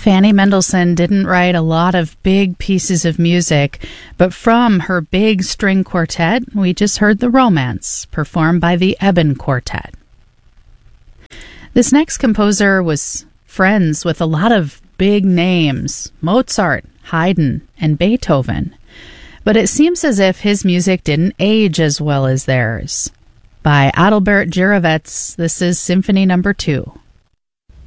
Fanny Mendelssohn didn't write a lot of big pieces of music, but from her big string quartet, we just heard the Romance, performed by the Eben Quartet. This next composer was friends with a lot of big names, Mozart, Haydn, and Beethoven. But it seems as if his music didn't age as well as theirs. By Adalbert Jirovec, this is Symphony No. 2.